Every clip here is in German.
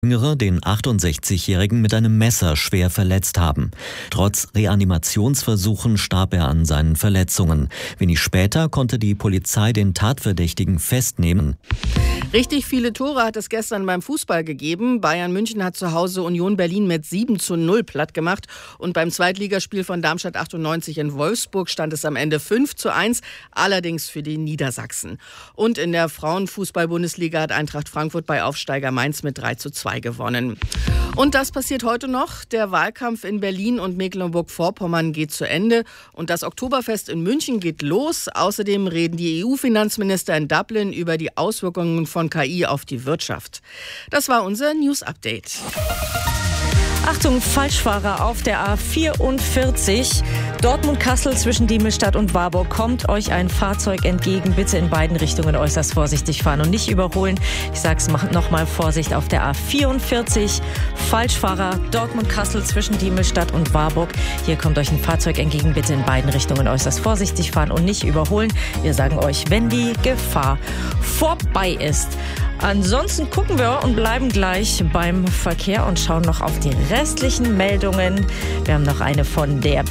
Jüngere den 68-Jährigen mit einem Messer schwer verletzt haben. Trotz Reanimationsversuchen starb er an seinen Verletzungen. Wenig später konnte die Polizei den Tatverdächtigen festnehmen. Richtig viele Tore hat es gestern beim Fußball gegeben. Bayern München hat zu Hause Union Berlin mit 7:0 platt gemacht. Und beim Zweitligaspiel von Darmstadt 98 in Wolfsburg stand es am Ende 5:1, allerdings für die Niedersachsen. Und in der Frauenfußball-Bundesliga hat Eintracht Frankfurt bei Aufsteiger Mainz mit 3:2 gewonnen. Und das passiert heute noch. Der Wahlkampf in Berlin und Mecklenburg-Vorpommern geht zu Ende. Und das Oktoberfest in München geht los. Außerdem reden die EU-Finanzminister in Dublin über die Auswirkungen von KI auf die Wirtschaft. Das war unser News-Update. Achtung, Falschfahrer auf der A44. Dortmund-Kassel zwischen Diemelstadt und Warburg kommt euch ein Fahrzeug entgegen. Bitte in beiden Richtungen äußerst vorsichtig fahren und nicht überholen. Ich sag's nochmal, Vorsicht auf der A44. Falschfahrer, Dortmund-Kassel zwischen Diemelstadt und Warburg. Hier kommt euch ein Fahrzeug entgegen. Bitte in beiden Richtungen äußerst vorsichtig fahren und nicht überholen. Wir sagen euch, wenn die Gefahr vorbei ist. Ansonsten gucken wir und bleiben gleich beim Verkehr und schauen noch auf die restlichen Meldungen. Wir haben noch eine von der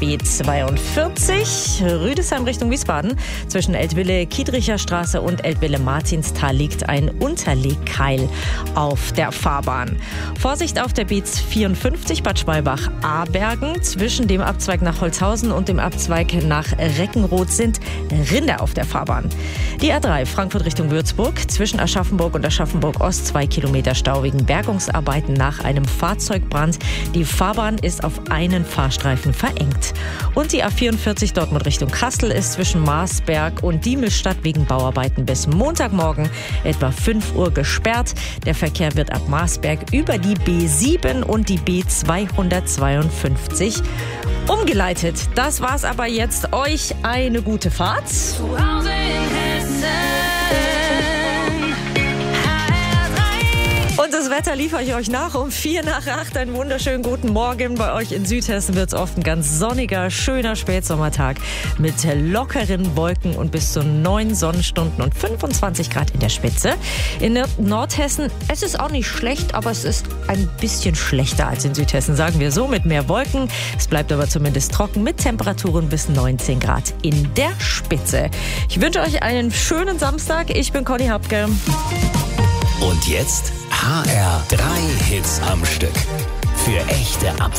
B42. Rüdesheim Richtung Wiesbaden. Zwischen Eltville-Kiedricher Straße und Eltville-Martinstal liegt ein Unterlegkeil auf der Fahrbahn. Vorsicht auf der B54 Bad Schwalbach-Abergen. Zwischen dem Abzweig nach Holzhausen und dem Abzweig nach Reckenroth sind Rinder auf der Fahrbahn. Die A3 Frankfurt Richtung Würzburg. Zwischen Aschaffenburg und Aschaffenburg-Ost 2 Kilometer Stau wegen Bergungsarbeiten nach einem Fahrzeugbrand. Die Fahrbahn ist auf einen Fahrstreifen verengt. Und die A44 Dortmund Richtung Kassel ist zwischen Marsberg und Diemelstadt wegen Bauarbeiten bis Montagmorgen etwa 5 Uhr gesperrt. Der Verkehr wird ab Marsberg über die B7 und die B252 umgeleitet. Das war's aber jetzt. Euch eine gute Fahrt. Und das Wetter liefere ich euch nach um 7:45. Einen wunderschönen guten Morgen. Bei euch in Südhessen wird es oft ein ganz sonniger, schöner Spätsommertag mit lockeren Wolken und bis zu 9 Sonnenstunden und 25 Grad in der Spitze. In Nordhessen, es ist auch nicht schlecht, aber es ist ein bisschen schlechter als in Südhessen, sagen wir so, mit mehr Wolken. Es bleibt aber zumindest trocken mit Temperaturen bis 19 Grad in der Spitze. Ich wünsche euch einen schönen Samstag. Ich bin Conny Hapke. Und jetzt HR3 Hits am Stück. Für echte Abwechslung.